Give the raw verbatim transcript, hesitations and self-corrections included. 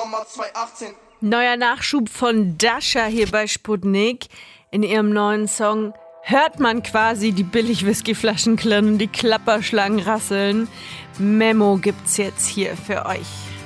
Sommer zweitausendachtzehn. Neuer Nachschub von Dasha hier bei Sputnik. In ihrem neuen Song hört man quasi die Billig-Whiskyflaschen klirren und die Klapperschlangen rasseln. Memo gibt's jetzt hier für euch.